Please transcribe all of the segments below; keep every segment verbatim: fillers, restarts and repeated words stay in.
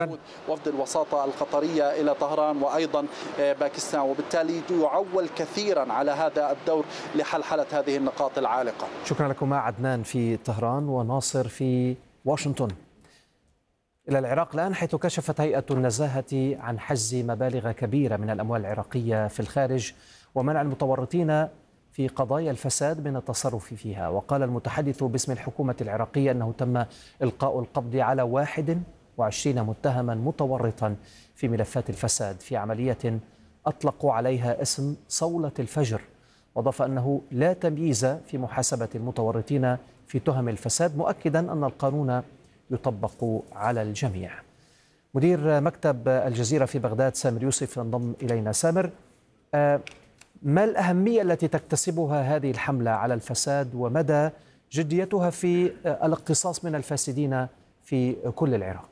وفد الوساطة القطرية إلى طهران وأيضا باكستان، وبالتالي يعول كثيرا على هذا الدور لحلحلة هذه النقاط العالقة. شكرا لكما عدنان في طهران وناصر في واشنطن. إلى العراق الآن، حيث كشفت هيئة النزاهة عن حجز مبالغ كبيرة من الأموال العراقية في الخارج ومنع المتورطين في قضايا الفساد من التصرف فيها. وقال المتحدث باسم الحكومة العراقية أنه تم إلقاء القبض على واحد وعشرين متهما متورطا في ملفات الفساد في عملية أطلقوا عليها اسم صولة الفجر. وأضاف أنه لا تمييز في محاسبة المتورطين في تهم الفساد، مؤكدا أن القانون يطبق على الجميع. مدير مكتب الجزيرة في بغداد سامر يوسف ينضم إلينا. سامر، ما الأهمية التي تكتسبها هذه الحملة على الفساد ومدى جديتها في الاقتصاص من الفاسدين في كل العراق؟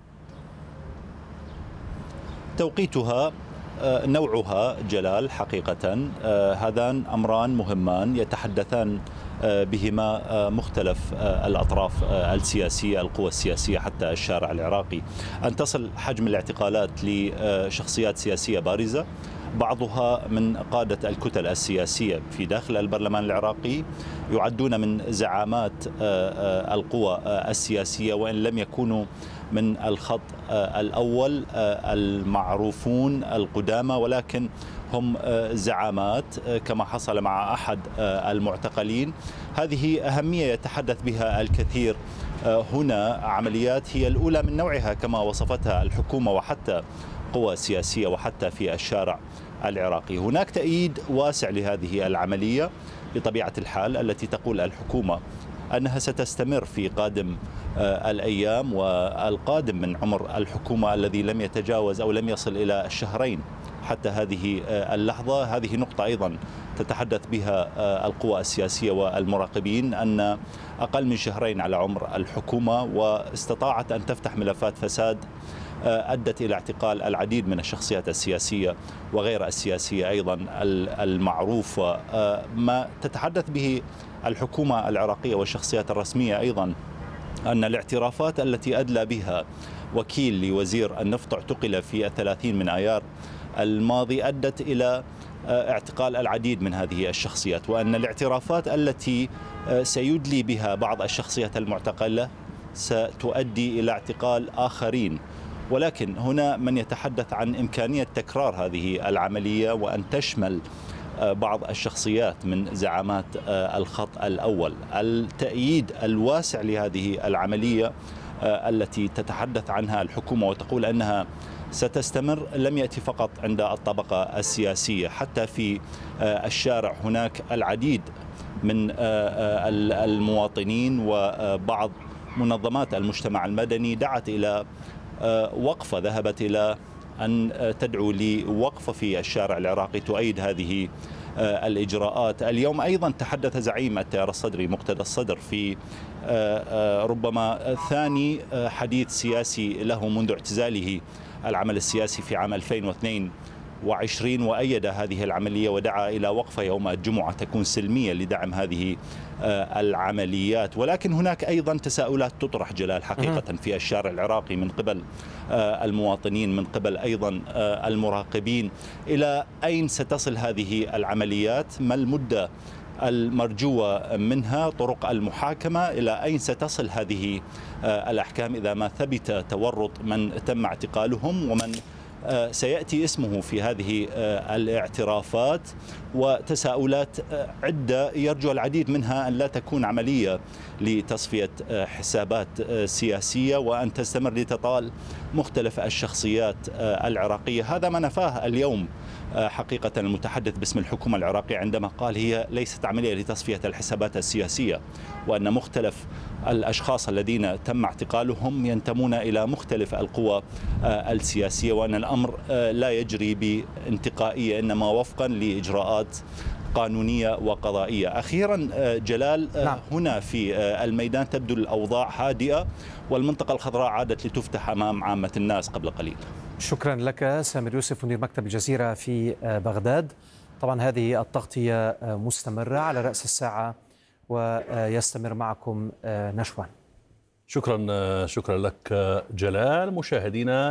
توقيتها، نوعها جلال، حقيقة هذان أمران مهمان يتحدثان بهما مختلف الأطراف السياسية، القوى السياسية، حتى الشارع العراقي. أن تصل حجم الاعتقالات لشخصيات سياسية بارزة، بعضها من قادة الكتل السياسية في داخل البرلمان العراقي، يعدون من زعامات القوى السياسية وإن لم يكونوا من الخط الأول المعروفون القدامى، ولكن هم زعامات كما حصل مع أحد المعتقلين. هذه أهمية يتحدث بها الكثير هنا. عمليات هي الأولى من نوعها كما وصفتها الحكومة وحتى قوى سياسية وحتى في الشارع العراقي. هناك تأييد واسع لهذه العملية بطبيعة الحال، التي تقول الحكومة أنها ستستمر في قادم الأيام والقادم من عمر الحكومة الذي لم يتجاوز أو لم يصل إلى الشهرين حتى هذه اللحظة. هذه نقطة أيضا تتحدث بها القوى السياسية والمراقبين، أن أقل من شهرين على عمر الحكومة واستطاعت أن تفتح ملفات فساد أدت إلى اعتقال العديد من الشخصيات السياسية وغير السياسية أيضا المعروفة. ما تتحدث به الحكومة العراقية والشخصيات الرسمية أيضا أن الاعترافات التي أدلى بها وكيل لوزير النفط اعتقل في الثلاثين من آيار الماضي أدت إلى اعتقال العديد من هذه الشخصيات، وأن الاعترافات التي سيدلي بها بعض الشخصيات المعتقلة ستؤدي إلى اعتقال آخرين. ولكن هنا من يتحدث عن إمكانية تكرار هذه العملية وأن تشمل بعض الشخصيات من زعامات الخط الأول. التأييد الواسع لهذه العملية التي تتحدث عنها الحكومة وتقول أنها ستستمر لم يأتي فقط عند الطبقة السياسية، حتى في الشارع هناك العديد من المواطنين وبعض منظمات المجتمع المدني دعت إلى وقفة، ذهبت إلى أن تدعو لوقفة في الشارع العراقي تؤيد هذه الإجراءات. اليوم أيضا تحدث زعيم التيار الصدري مقتدى الصدر في ربما ثاني حديث سياسي له منذ اعتزاله العمل السياسي في عام ألفين واثنين وعشرين، وأيد هذه العملية ودعا إلى وقفة يوم الجمعة تكون سلمية لدعم هذه العمليات. ولكن هناك أيضا تساؤلات تطرح جلال حقيقة في الشارع العراقي من قبل المواطنين، من قبل أيضا المراقبين. إلى أين ستصل هذه العمليات؟ ما المدة المرجوة منها؟ طرق المحاكمة إلى أين ستصل هذه الأحكام إذا ما ثبت تورط من تم اعتقالهم ومن سيأتي اسمه في هذه الاعترافات؟ وتساؤلات عدة يرجو العديد منها أن لا تكون عملية لتصفية حسابات سياسية وأن تستمر لتطال مختلف الشخصيات العراقية. هذا ما نفاه اليوم حقيقة المتحدث باسم الحكومة العراقية عندما قال هي ليست عملية لتصفية الحسابات السياسية، وأن مختلف الأشخاص الذين تم اعتقالهم ينتمون إلى مختلف القوى السياسية، وأن الأمر لا يجري بانتقائية إنما وفقا لإجراءات قانونية وقضائية. أخيرا جلال، نعم. هنا في الميدان تبدو الأوضاع هادئة والمنطقة الخضراء عادت لتفتح أمام عامة الناس قبل قليل. شكرا لك سامر يوسف مدير مكتب الجزيرة في بغداد. طبعا هذه التغطية مستمرة على رأس الساعة ويستمر معكم نشوان. شكرا شكرا لك جلال. مشاهدينا